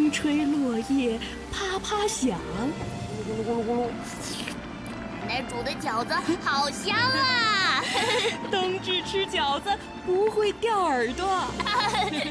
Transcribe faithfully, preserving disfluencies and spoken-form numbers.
风吹落叶啪啪响。 咕噜咕噜咕噜。奶奶煮的饺子好香啊！ 冬至吃饺子不会掉耳朵。